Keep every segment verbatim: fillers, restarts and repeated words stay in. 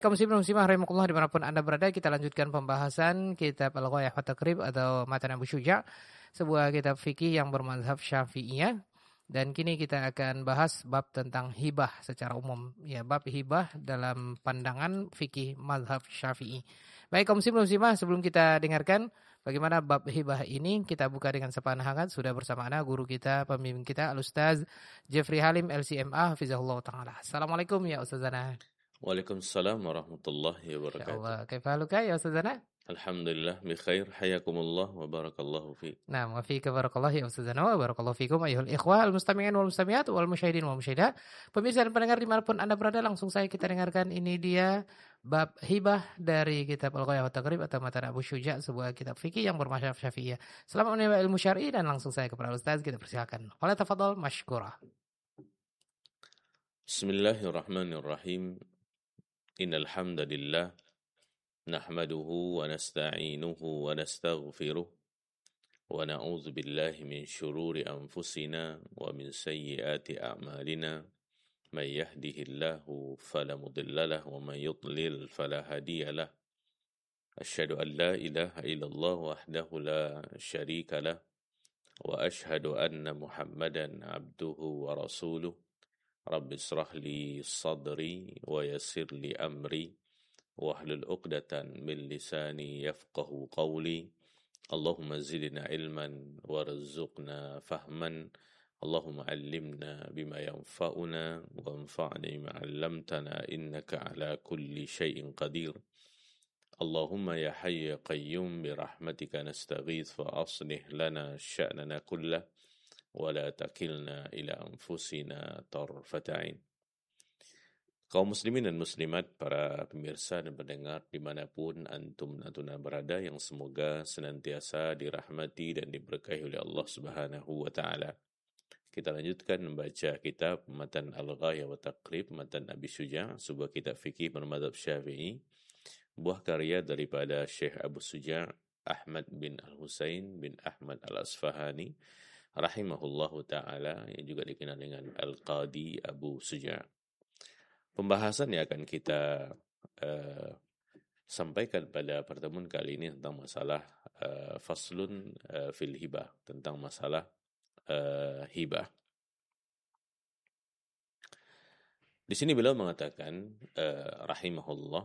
Kaum muslimin muslimah rahimakumullah dimanapun Anda berada, kita lanjutkan pembahasan kitab Al-Ghayah wa Taqrib atau Matan Abu Syuja', sebuah kitab fikih yang bermazhab Syafi'iyah. Dan kini kita akan bahas bab tentang hibah secara umum, ya, bab hibah dalam pandangan fikih mazhab Syafi'i. Baik kaum muslimin muslimah, sebelum kita dengarkan bagaimana bab hibah ini, kita buka dengan sapaan hangat. Sudah bersama ana guru kita, pembimbing kita, Al-Ustaz Jeffrey Halim L C M A hafizahullah taala. Assalamualaikum ya Ustazana. Waalaikumsalam warahmatullahi wabarakatuh. Insyaallah. Kaifaluka ya Ustazana? Alhamdulillah bikhair, hayakumullah wa barakallahu fi. Nah, wa fika barakallah ya Ustazana wa barakallahu fikum ayyuhal ikhwah al-mustami'in wal mustami'at wal musyahidin wal musyahidat. Pemirsa dan pendengar dimanapun Anda berada, langsung saya kita dengarkan ini dia bab hibah dari kitab Al-Ghayah wa Taqrib atau Matan Abu Syuja', sebuah kitab fikih yang bermazhab Syafi'iyah. Selamat menerima ilmu syar'i dan langsung saya kepada Ustaz, kita persilakan. Qala tafadhal mashkura. Bismillahirrahmanirrahim. Innal hamdalillah nahmaduhu wa nasta'inuhu wa nastaghfiruh wa na'udzu billahi min shururi anfusina wa min sayyiati a'malina. May yahdihillahu fala mudilla lahu wa may yudlil fala hadiya lahu. Asyhadu an la ilaha illallah wahdahu la syarika lah wa asyhadu anna Muhammadan abduhu wa rasuluh. Rabbi israh li sadri wa yassir li amri wahlul 'uqdatan min lisani yafqahu qawli. Allahumma zidna ilman warzuqna fahman. Allahumma 'allimna bima yanfa'una wanfa'na bima 'allamtana innaka 'ala kulli syai'in qadir. Allahumma ya hayy ya qayyum bi rahmatika nastaghits fa aslih lana sya'nana kullah wala takilna ila anfusina tarfata'in. Kaum muslimin dan muslimat, para pemirsa dan pendengar dimanapun antum natuna berada, yang semoga senantiasa dirahmati dan diberkahi oleh Allah Subhanahu wa taala. Kita lanjutkan membaca kitab Matan Al-Ghayah wa Taqrib, Matan Abi Syuja', sebuah kitab fikih bermadzhab Syafi'i, buah karya daripada Syekh Abu Syuja' Ahmad bin Al-Husain bin Ahmad Al-Asfahani rahimahullahu ta'ala, yang juga dikenal dengan Al-Qadi Abu Syuja'. Pembahasan yang akan kita uh, sampaikan pada pertemuan kali ini tentang masalah uh, faslun uh, fil hibah, tentang masalah uh, hibah. Di sini beliau mengatakan uh, rahimahullah,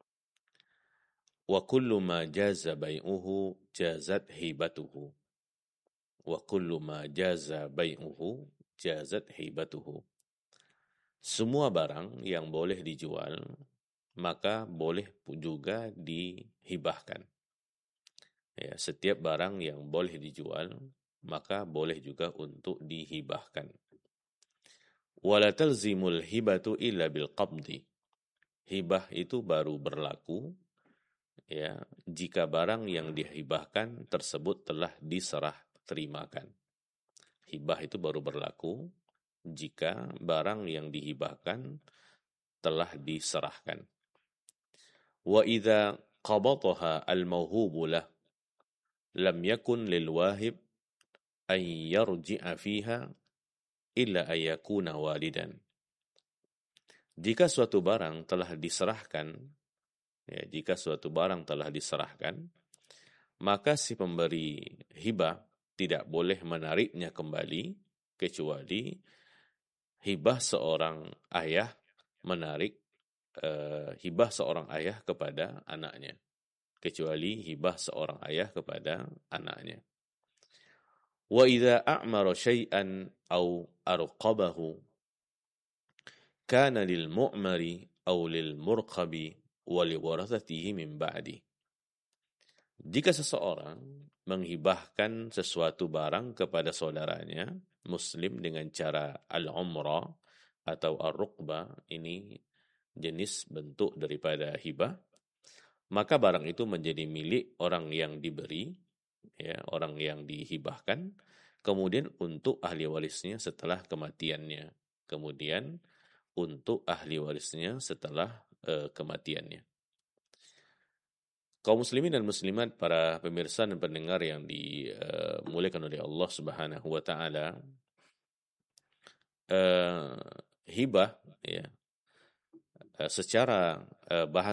wa kullu ma jaza bai'uhu jazat hibatuhu. Wa kullu ma jaza bai'uhu jazat hibatuhu. Semua barang yang boleh dijual maka boleh juga dihibahkan. Ya, setiap barang yang boleh dijual maka boleh juga untuk dihibahkan. Wala talzimul hibatu illa bil qabdi. Hibah itu baru berlaku ya jika barang yang dihibahkan tersebut telah diserah terimakan. Hibah itu baru berlaku jika barang yang dihibahkan telah diserahkan. Wa idza qabataha al-mawhubu lah lam yakun lil wahib an yarji'a fiha illa ayakuna walidan. Jika suatu barang telah diserahkan, ya, jika suatu barang telah diserahkan, maka si pemberi hibah tidak boleh menariknya kembali kecuali hibah seorang ayah menarik uh, hibah seorang ayah kepada anaknya, kecuali hibah seorang ayah kepada anaknya. Wa idza a'mara syai'an aw arqabahu kana lil mu'mari aw lil murqabi wa li warathatihi min ba'di. Jika seseorang menghibahkan sesuatu barang kepada saudaranya muslim dengan cara al-umrah atau ar-ruqbah, ini jenis bentuk daripada hibah, maka barang itu menjadi milik orang yang diberi, ya, orang yang dihibahkan, kemudian untuk ahli warisnya setelah kematiannya, kemudian untuk ahli warisnya setelah uh, kematiannya. Kaum muslimin dan muslimat, para pemirsa dan pendengar yang dimuliakan oleh Allah Subhanahu wa taala, uh, hibah ya secara bahasa